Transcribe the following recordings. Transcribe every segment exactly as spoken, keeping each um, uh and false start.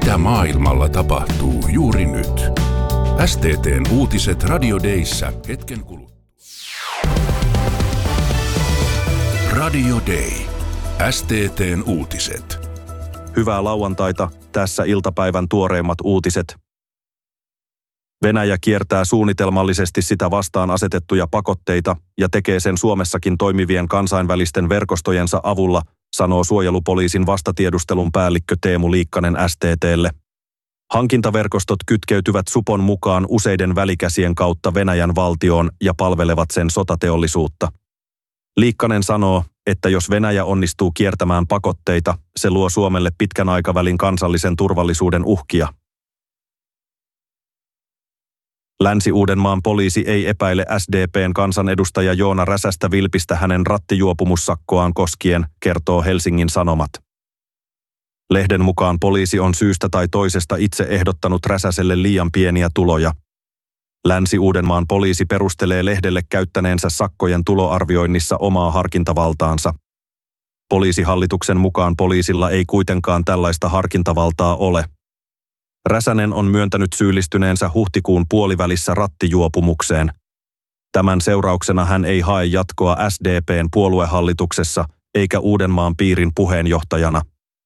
Mitä maailmalla tapahtuu juuri nyt? S T T:n uutiset Radio Dayssä hetken kuluttua. Radio Day. S T T:n uutiset. Hyvää lauantaita, tässä iltapäivän tuoreimmat uutiset. Venäjä kiertää suunnitelmallisesti sitä vastaan asetettuja pakotteita ja tekee sen Suomessakin toimivien kansainvälisten verkostojensa avulla, sanoo suojelupoliisin vastatiedustelun päällikkö Teemu Liikkanen S T T:lle. Hankintaverkostot kytkeytyvät supon mukaan useiden välikäsien kautta Venäjän valtioon ja palvelevat sen sotateollisuutta. Liikkanen sanoo, että jos Venäjä onnistuu kiertämään pakotteita, se luo Suomelle pitkän aikavälin kansallisen turvallisuuden uhkia. Länsi-Uudenmaan poliisi ei epäile S D P:n kansanedustaja Joona Räsästä vilpistä hänen rattijuopumussakkoaan koskien, kertoo Helsingin Sanomat. Lehden mukaan poliisi on syystä tai toisesta itse ehdottanut Räsäselle liian pieniä tuloja. Länsi-Uudenmaan poliisi perustelee Lehdelle käyttäneensä sakkojen tuloarvioinnissa omaa harkintavaltaansa. Poliisihallituksen mukaan poliisilla ei kuitenkaan tällaista harkintavaltaa ole. Räsänen on myöntänyt syyllistyneensä huhtikuun puolivälissä rattijuopumukseen. Tämän seurauksena hän ei hae jatkoa S D P:n puoluehallituksessa eikä Uudenmaan piirin puheenjohtajana.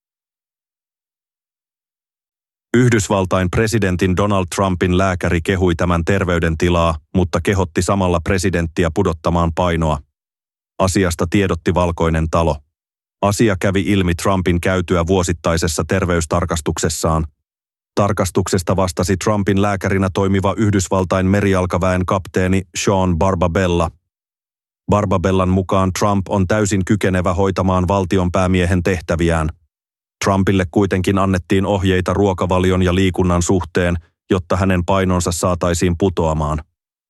Yhdysvaltain presidentin Donald Trumpin lääkäri kehui tämän terveydentilaa, mutta kehotti samalla presidenttiä pudottamaan painoa. Asiasta tiedotti Valkoinen talo. Asia kävi ilmi Trumpin käytyä vuosittaisessa terveystarkastuksessaan. Tarkastuksesta vastasi Trumpin lääkärinä toimiva Yhdysvaltain merijalkaväen kapteeni Sean Barbabella. Barbabellan mukaan Trump on täysin kykenevä hoitamaan valtionpäämiehen tehtäviään. Trumpille kuitenkin annettiin ohjeita ruokavalion ja liikunnan suhteen, jotta hänen painonsa saataisiin putoamaan.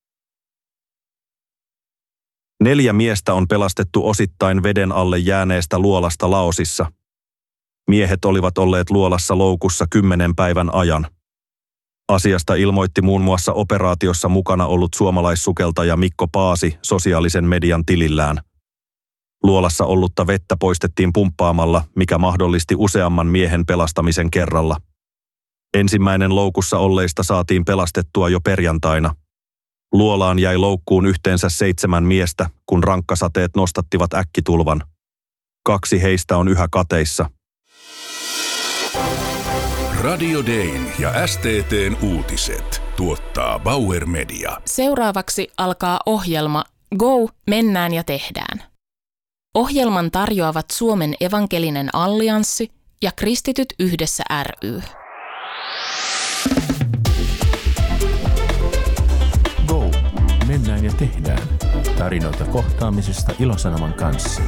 Neljä miestä on pelastettu osittain veden alle jääneestä luolasta Laosissa. Miehet olivat olleet luolassa loukussa kymmenen päivän ajan. Asiasta ilmoitti muun muassa operaatiossa mukana ollut suomalaissukeltaja Mikko Paasi sosiaalisen median tilillään. Luolassa ollutta vettä poistettiin pumppaamalla, mikä mahdollisti useamman miehen pelastamisen kerralla. Ensimmäinen loukussa olleista saatiin pelastettua jo perjantaina. Luolaan jäi loukkuun yhteensä seitsemän miestä, kun rankkasateet nostattivat äkkitulvan. Kaksi heistä on yhä kateissa. Radio Dayn ja S T T:n uutiset tuottaa Bauer Media. Seuraavaksi alkaa ohjelma Go, mennään ja tehdään. Ohjelman tarjoavat Suomen evankelinen allianssi ja Kristityt yhdessä ry. Go, mennään ja tehdään. Tarinoita kohtaamisesta Ilosanoman kanssa.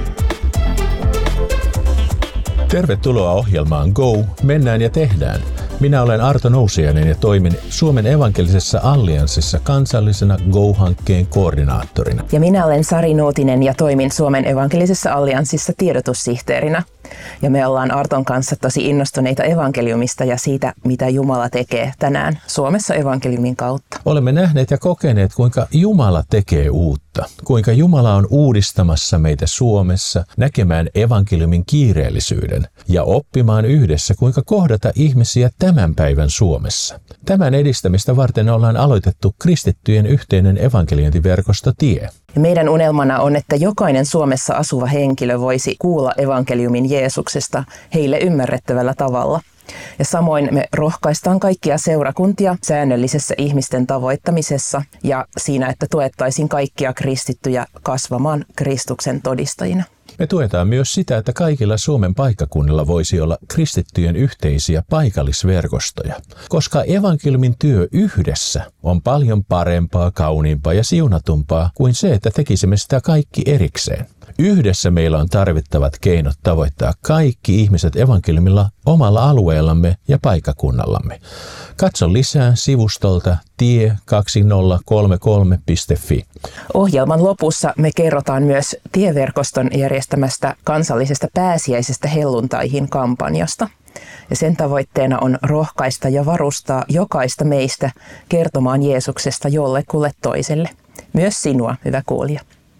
Tervetuloa ohjelmaan Go, mennään ja tehdään. Minä olen Arto Nousiainen ja toimin Suomen evankelisessa allianssissa kansallisena Go-hankkeen koordinaattorina. Ja minä olen Sari Nuutinen ja toimin Suomen evankelisessa allianssissa tiedotussihteerinä. Ja me ollaan Arton kanssa tosi innostuneita evankeliumista ja siitä, mitä Jumala tekee tänään Suomessa evankeliumin kautta. Olemme nähneet ja kokeneet, kuinka Jumala tekee uutta. Kuinka Jumala on uudistamassa meitä Suomessa näkemään evankeliumin kiireellisyyden ja oppimaan yhdessä, kuinka kohdata ihmisiä tämän päivän Suomessa. Tämän edistämistä varten ollaan aloitettu kristittyjen yhteinen evankeliointiverkosto Tie. Ja meidän unelmana on, että jokainen Suomessa asuva henkilö voisi kuulla evankeliumin Jeesuksesta heille ymmärrettävällä tavalla. Ja samoin me rohkaistaan kaikkia seurakuntia säännöllisessä ihmisten tavoittamisessa ja siinä, että tuettaisiin kaikkia kristittyjä kasvamaan Kristuksen todistajina. Me tuetaan myös sitä, että kaikilla Suomen paikkakunnilla voisi olla kristittyjen yhteisiä paikallisverkostoja, koska evankeliumin työ yhdessä on paljon parempaa, kauniimpaa ja siunatumpaa kuin se, että tekisimme sitä kaikki erikseen. Yhdessä meillä on tarvittavat keinot tavoittaa kaikki ihmiset evankeliumilla omalla alueellamme ja paikkakunnallamme. Katso lisää sivustolta tie kaksituhattakolmekymmentäkolme piste fi. Ohjelman lopussa me kerrotaan myös Tieverkoston järjestämästä kansallisesta pääsiäisestä helluntaihin kampanjasta. Ja sen tavoitteena on rohkaista ja varustaa jokaista meistä kertomaan Jeesuksesta jollekulle toiselle. Myös sinua, hyvä kuulija.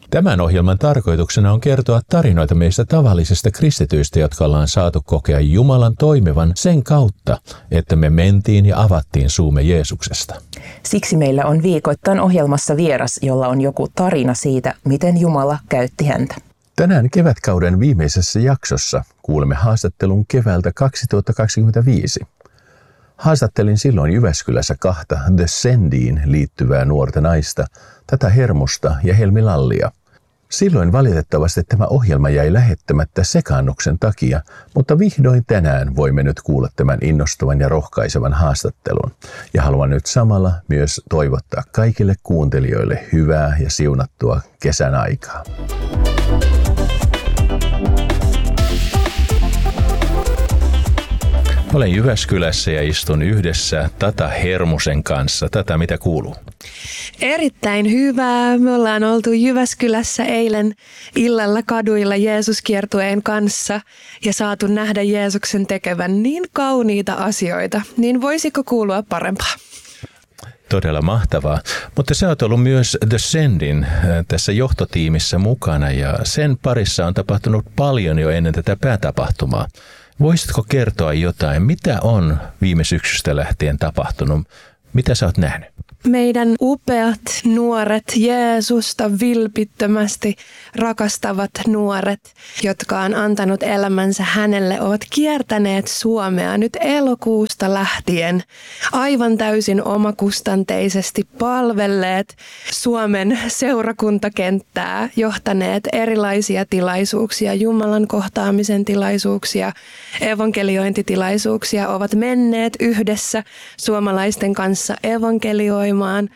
Tämän ohjelman tarkoituksena on kertoa tarinoita meistä tavallisista kristityistä, jotka ollaan saatu kokea Jumalan toimivan sen kautta, että me mentiin ja avattiin suumme Jeesuksesta. Siksi meillä on viikoittain ohjelmassa vieras, jolla on joku tarina siitä, miten Jumala käytti häntä. Tänään kevätkauden viimeisessä jaksossa kuulemme haastattelun keväältä kaksituhattakaksikymmentäviisi. Haastattelin silloin Jyväskylässä kahta The Sendiin liittyvää nuorta naista, Tätä Hermusta ja Helmi Lallia. Silloin valitettavasti tämä ohjelma jäi lähettämättä sekaannuksen takia, mutta vihdoin tänään voimme nyt kuulla tämän innostavan ja rohkaisevan haastattelun. Ja haluan nyt samalla myös toivottaa kaikille kuuntelijoille hyvää ja siunattua kesän aikaa. Olen Jyväskylässä ja istun yhdessä Tata Hermusen kanssa. Tata, mitä kuuluu? Erittäin hyvää. Me ollaan oltu Jyväskylässä eilen illalla kaduilla Jeesuskiertueen kanssa ja saatu nähdä Jeesuksen tekevän niin kauniita asioita. Niin voisiko kuulua parempaa? Todella mahtavaa. Mutta sä oot ollut myös The Sendin tässä johtotiimissä mukana ja sen parissa on tapahtunut paljon jo ennen tätä päätapahtumaa. Voisitko kertoa jotain, mitä on viime syksystä lähtien tapahtunut? Mitä sä oot nähnyt? Meidän upeat nuoret, Jeesusta vilpittömästi rakastavat nuoret, jotka on antanut elämänsä hänelle, ovat kiertäneet Suomea nyt elokuusta lähtien aivan täysin omakustanteisesti palvelleet Suomen seurakuntakenttää, johtaneet erilaisia tilaisuuksia, Jumalan kohtaamisen tilaisuuksia, evankeliointitilaisuuksia, ovat menneet yhdessä suomalaisten kanssa evankelioimaan.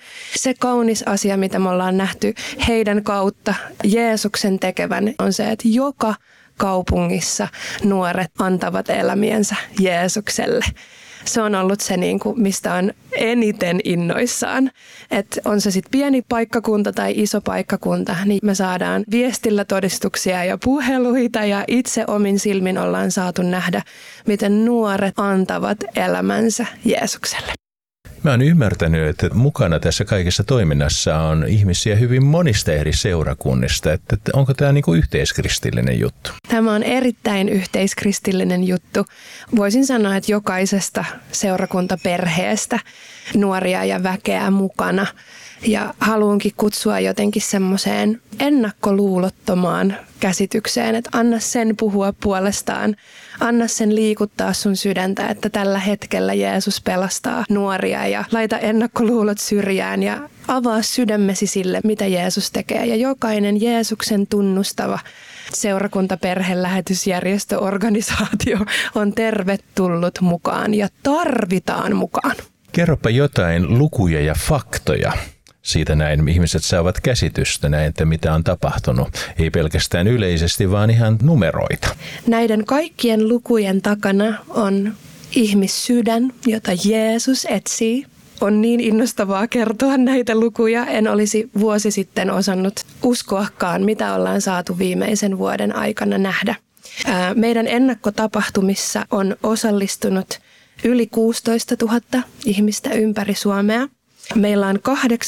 Se kaunis asia, mitä me ollaan nähty heidän kautta Jeesuksen tekevän, on se, että joka kaupungissa nuoret antavat elämiensä Jeesukselle. Se on ollut se, mistä on eniten innoissaan. Että on se sitten pieni paikkakunta tai iso paikkakunta, niin me saadaan viestillä todistuksia ja puheluita ja itse omin silmin ollaan saatu nähdä, miten nuoret antavat elämänsä Jeesukselle. Mä oon ymmärtänyt, että mukana tässä kaikessa toiminnassa on ihmisiä hyvin monista eri seurakunnista. Että onko tämä niin kuin yhteiskristillinen juttu? Tämä on erittäin yhteiskristillinen juttu. Voisin sanoa, että jokaisesta seurakuntaperheestä nuoria ja väkeä mukana. Ja haluankin kutsua jotenkin semmoiseen ennakkoluulottomaan käsitykseen, että anna sen puhua puolestaan. Anna sen liikuttaa sun sydäntä, että tällä hetkellä Jeesus pelastaa nuoria ja laita ennakkoluulot syrjään ja avaa sydämesi sille, mitä Jeesus tekee. Ja jokainen Jeesuksen tunnustava seurakuntaperhe, lähetysjärjestö, organisaatio on tervetullut mukaan ja tarvitaan mukaan. Kerropa jotain lukuja ja faktoja. Siitä näin ihmiset saavat käsitystä näin, että mitä on tapahtunut. Ei pelkästään yleisesti, vaan ihan numeroita. Näiden kaikkien lukujen takana on ihmissydän, jota Jeesus etsii. On niin innostavaa kertoa näitä lukuja. En olisi vuosi sitten osannut uskoakaan, mitä ollaan saatu viimeisen vuoden aikana nähdä. Meidän ennakkotapahtumissa on osallistunut yli kuusitoista tuhatta ihmistä ympäri Suomea. Meillä on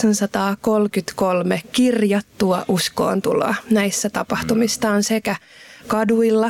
kahdeksansataakolmekymmentäkolme kirjattua uskoontuloa näissä tapahtumissa on sekä kaduilla,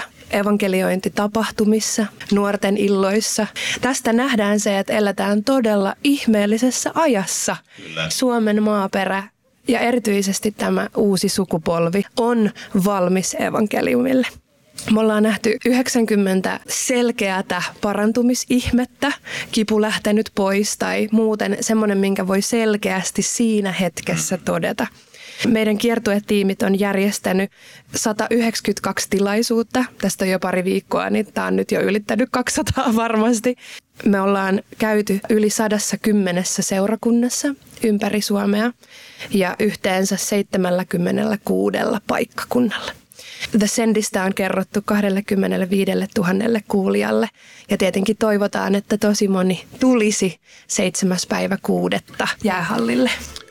evankeliointitapahtumissa, nuorten illoissa. Tästä nähdään se, että eletään todella ihmeellisessä ajassa. Kyllä. Suomen maaperä ja erityisesti tämä uusi sukupolvi on valmis evankeliumille. Me ollaan nähty yhdeksänkymmentä selkeätä parantumisihmettä, kipu lähtenyt pois tai muuten semmoinen, minkä voi selkeästi siinä hetkessä todeta. Meidän kiertuetiimit on järjestänyt sata yhdeksänkymmentäkaksi tilaisuutta. Tästä on jo pari viikkoa, niin tämä on nyt jo ylittänyt kaksisataa varmasti. Me ollaan käyty yli sadassa kymmenessä seurakunnassa ympäri Suomea ja yhteensä seitsemänkymmentäkuusi paikkakunnalla. The Sendistä on kerrottu kaksikymmentäviisituhatta kuulijalle ja tietenkin toivotaan, että tosi moni tulisi seitsemäs päivä kuudetta jäähallille.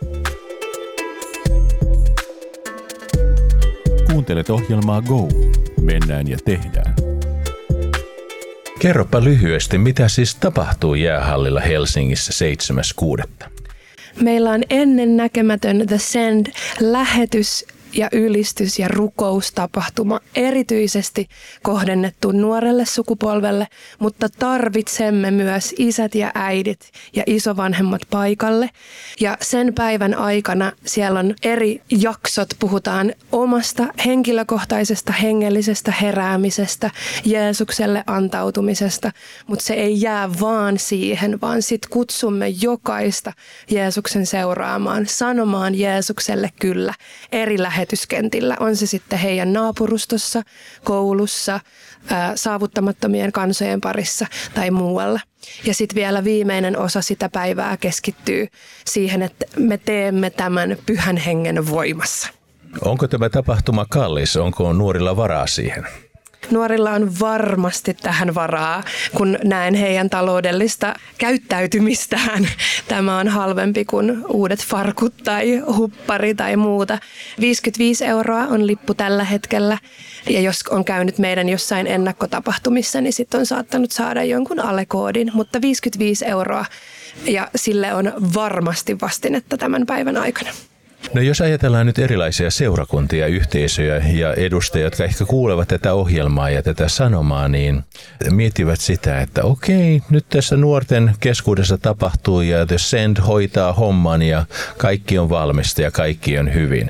Kuuntelet ohjelmaa Go. Mennään ja tehdään. Kerropa lyhyesti, mitä siis tapahtuu jäähallilla Helsingissä seitsemäs kuudetta. Meillä on ennennäkemätön The Send-lähetys ja ylistys- ja rukoustapahtuma erityisesti kohdennettu nuorelle sukupolvelle, mutta tarvitsemme myös isät ja äidit ja isovanhemmat paikalle. Ja sen päivän aikana siellä on eri jaksot, puhutaan omasta henkilökohtaisesta hengellisestä heräämisestä, Jeesukselle antautumisesta, mutta se ei jää vaan siihen, vaan sit kutsumme jokaista Jeesuksen seuraamaan, sanomaan Jeesukselle kyllä eri lähetyskentillä. On se sitten heidän naapurustossa, koulussa, ää, saavuttamattomien kansojen parissa tai muualla. Ja sitten vielä viimeinen osa sitä päivää keskittyy siihen, että me teemme tämän Pyhän Hengen voimassa. Onko tämä tapahtuma kallis? Onko nuorilla varaa siihen? Nuorilla on varmasti tähän varaa, kun näen heidän taloudellista käyttäytymistään. Tämä on halvempi kuin uudet farkut tai huppari tai muuta. viisikymmentäviisi euroa on lippu tällä hetkellä. Ja jos on käynyt meidän jossain ennakkotapahtumissa, niin sitten on saattanut saada jonkun alekoodin, mutta viisikymmentäviisi euroa ja sille on varmasti vastinetta tämän päivän aikana. No jos ajatellaan nyt erilaisia seurakuntia, yhteisöjä ja edustajia, jotka ehkä kuulevat tätä ohjelmaa ja tätä sanomaa, niin miettivät sitä, että okei, nyt tässä nuorten keskuudessa tapahtuu ja The Send hoitaa homman ja kaikki on valmista ja kaikki on hyvin.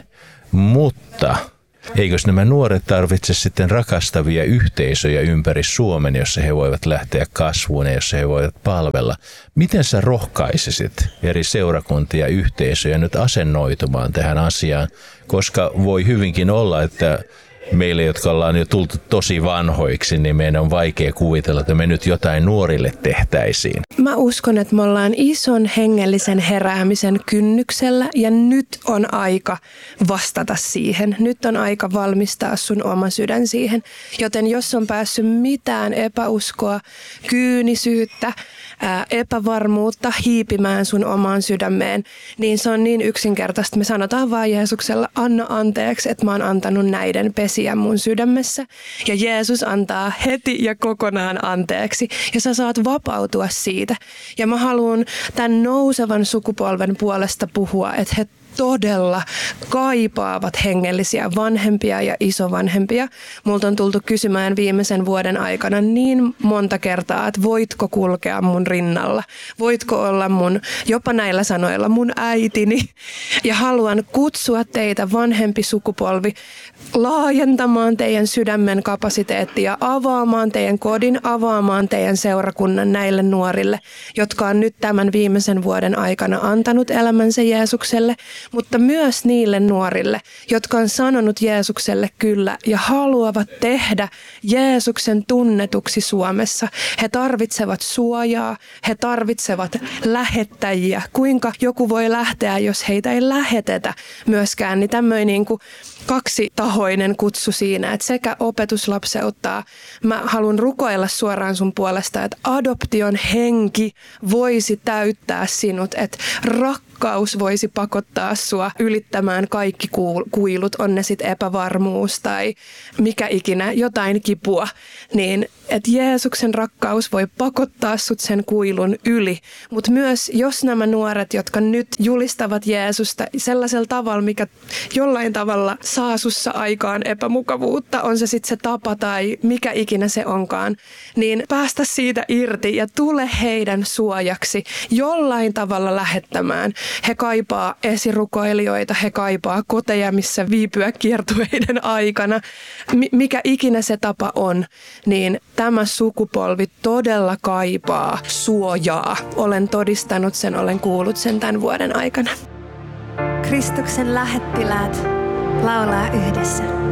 Mutta eikös nämä nuoret tarvitse sitten rakastavia yhteisöjä ympäri Suomen, jossa he voivat lähteä kasvuun ja jossa he voivat palvella? Miten sä rohkaisisit eri seurakuntia ja yhteisöjä nyt asennoitumaan tähän asiaan? Koska voi hyvinkin olla, että meille, jotka ollaan jo tultu tosi vanhoiksi, niin meidän on vaikea kuvitella, että me nyt jotain nuorille tehtäisiin. Mä uskon, että me ollaan ison hengellisen heräämisen kynnyksellä ja nyt on aika vastata siihen. Nyt on aika valmistaa sun oma sydän siihen. Joten jos on päässyt mitään epäuskoa, kyynisyyttä, ää, epävarmuutta hiipimään sun omaan sydämeen, niin se on niin yksinkertaista. Me sanotaan vaan Jeesuksella, anna anteeksi, että mä oon antanut näiden pesiä mun sydämessä. Ja Jeesus antaa heti ja kokonaan anteeksi. Ja sä saat vapautua siitä. Ja mä haluan tämän nousevan sukupolven puolesta puhua, että he todella kaipaavat hengellisiä vanhempia ja isovanhempia. Multa on tultu kysymään viimeisen vuoden aikana niin monta kertaa, että voitko kulkea mun rinnalla? Voitko olla mun, jopa näillä sanoilla, mun äitini? Ja haluan kutsua teitä vanhempi sukupolvi laajentamaan teidän sydämen kapasiteettia, avaamaan teidän kodin, avaamaan teidän seurakunnan näille nuorille, jotka on nyt tämän viimeisen vuoden aikana antanut elämänsä Jeesukselle, mutta myös niille nuorille, jotka on sanonut Jeesukselle kyllä ja haluavat tehdä Jeesuksen tunnetuksi Suomessa. He tarvitsevat suojaa, he tarvitsevat lähettäjiä. Kuinka joku voi lähteä, jos heitä ei lähetetä myöskään, niin tämmöinen niin kuin kaksitahoinen kutsu siinä, että sekä opetuslapseuttaa. Mä haluan rukoilla suoraan sun puolesta, että adoption henki voisi täyttää sinut, että rakkaus voisi pakottaa sua ylittämään kaikki kuilut, on ne sitten epävarmuus tai mikä ikinä, jotain kipua, niin että Jeesuksen rakkaus voi pakottaa sut sen kuilun yli. Mutta myös jos nämä nuoret, jotka nyt julistavat Jeesusta sellaisella tavalla, mikä jollain tavalla saa sussa aikaan epämukavuutta, on se sitten se tapa tai mikä ikinä se onkaan, niin päästä siitä irti ja tule heidän suojaksi jollain tavalla lähettämään. He kaipaa esirukoilijoita, he kaipaa koteja, missä viipyä kiertueiden aikana. M- mikä ikinä se tapa on, niin tämä sukupolvi todella kaipaa suojaa. Olen todistanut sen, olen kuullut sen tämän vuoden aikana. Kristuksen lähettiläät laulaa yhdessä.